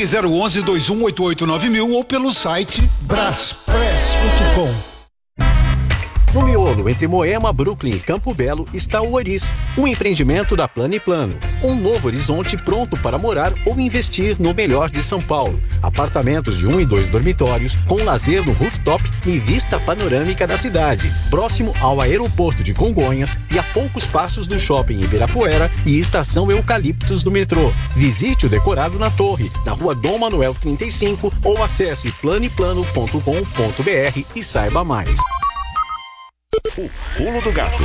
Ligue 011-2188-9000 ou pelo site braspress.com. No miolo entre Moema, Brooklyn e Campo Belo está o Oris, um empreendimento da Plano e Plano. Um novo horizonte pronto para morar ou investir no melhor de São Paulo. Apartamentos de 1 e 2 dormitórios, com lazer no rooftop e vista panorâmica da cidade. Próximo ao aeroporto de Congonhas e a poucos passos do shopping Ibirapuera e estação Eucaliptos do metrô. Visite o decorado na torre, na rua Dom Manuel 35 ou acesse planeplano.com.br e saiba mais. O Pulo do Gato.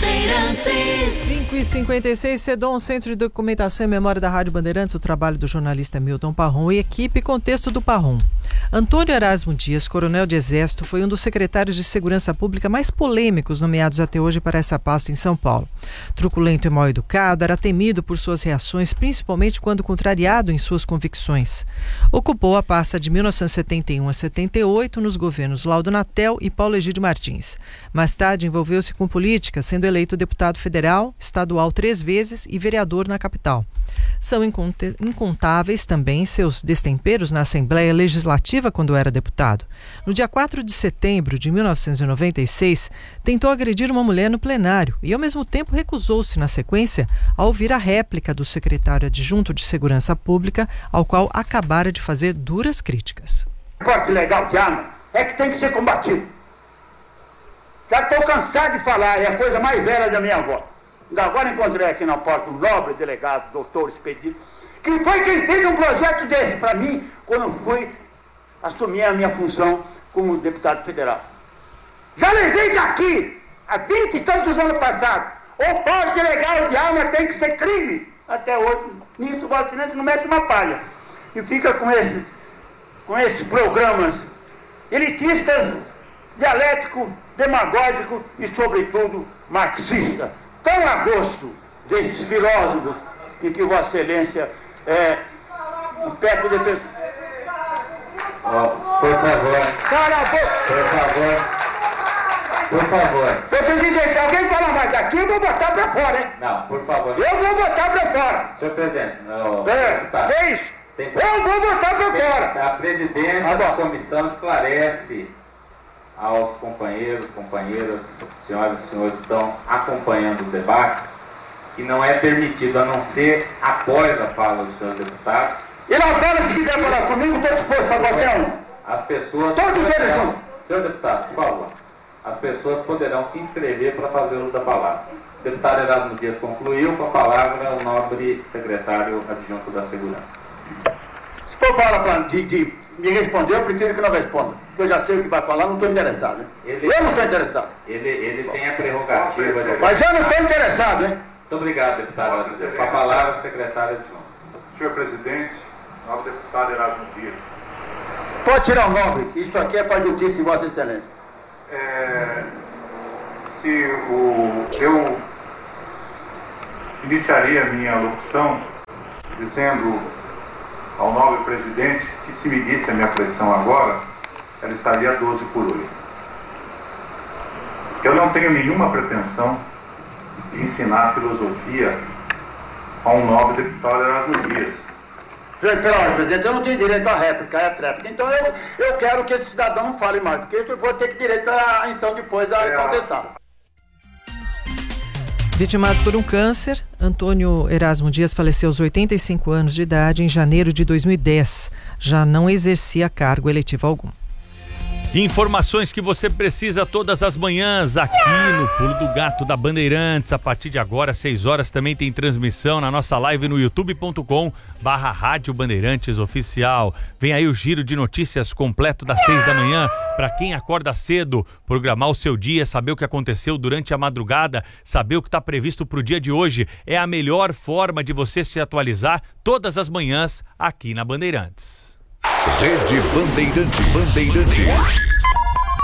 5h56, CEDOM, Centro de Documentação e Memória da Rádio Bandeirantes, o trabalho do jornalista Milton Parron e equipe. Contexto do Parron. Antônio Erasmo Dias, coronel de Exército, foi um dos secretários de Segurança Pública mais polêmicos nomeados até hoje para essa pasta em São Paulo. Truculento e mal educado, era temido por suas reações, principalmente quando contrariado em suas convicções. Ocupou a pasta de 1971 a 78 nos governos Laudo Natel e Paulo Egídio Martins. Mais tarde, envolveu-se com política, sendo eleito deputado federal, estadual 3 vezes e vereador na capital. São incontáveis também seus destemperos na Assembleia Legislativa quando era deputado. No dia 4 de setembro de 1996, tentou agredir uma mulher no plenário e, ao mesmo tempo, recusou-se, na sequência, a ouvir a réplica do secretário adjunto de Segurança Pública, ao qual acabara de fazer duras críticas. O porte legal de arma é que tem que ser combatido. Já estou cansado de falar, é a coisa mais velha da minha avó. Agora encontrei aqui na porta um nobre delegado, doutor Expedito, que foi quem fez um projeto desse para mim quando fui assumir a minha função como deputado federal. Já levei daqui, há 20 e tantos anos passados, o porte legal de arma tem que ser crime. Até hoje, nisso o Vossa Excelência não mete uma palha. E fica com esses programas elitistas, dialético, demagógico e, sobretudo, marxista. Tão a gosto desses filósofos em que Vossa Excelência é um perto de defesa. Por favor. Cala a boca. Por favor. Senhor presidente, se alguém falar mais daqui, eu vou botar pra fora, hein? Não, por favor. Eu vou botar pra fora. Senhor presidente, não. É isso. Eu vou botar pra fora. A presidência da comissão esclarece aos companheiros, companheiras, senhoras e senhores que estão acompanhando o debate, que não é permitido, a não ser após a fala dos senhores deputados. E na hora, se quiser falar comigo, estou disposto a qualquer um. As pessoas... Todos eles vão. Senhor deputado, por favor. As pessoas poderão se inscrever para fazer uso da palavra. O deputado Erasmo Dias concluiu, com a palavra o nobre secretário adjunto da Segurança. Se for falar de me responder, eu prefiro que não responda. Porque eu já sei o que vai falar, não estou interessado, né? Eu não estou interessado. Ele tem a prerrogativa de... Mas eu não estou interessado, hein? Muito obrigado, deputado. Com a palavra, o secretário adjunto. Senhor presidente, nobre deputado Erasmo Dias. Pode tirar o nome, isso aqui é para a justiça de Vossa Excelência. Eu iniciaria a minha locução dizendo ao nobre presidente que, se medisse a minha pressão agora, ela estaria 12 por 8. Eu não tenho nenhuma pretensão de ensinar filosofia a um nobre deputado Erasmo Dias. Pela ordem, presidente, eu não tenho direito à réplica, é a tréplica. Então eu quero que esse cidadão não fale mais, porque eu vou ter direito a, então, depois a contestar. Vitimado por um câncer, Antônio Erasmo Dias faleceu aos 85 anos de idade em janeiro de 2010. Já não exercia cargo eletivo algum. Informações que você precisa todas as manhãs aqui no Pulo do Gato da Bandeirantes. A partir de agora, às 6 horas, também tem transmissão na nossa live no youtube.com/Rádio Bandeirantes Oficial. Vem aí o giro de notícias completo das 6 da manhã. Para quem acorda cedo, programar o seu dia, saber o que aconteceu durante a madrugada, saber o que está previsto para o dia de hoje. É a melhor forma de você se atualizar todas as manhãs aqui na Bandeirantes. Rede Bandeirantes.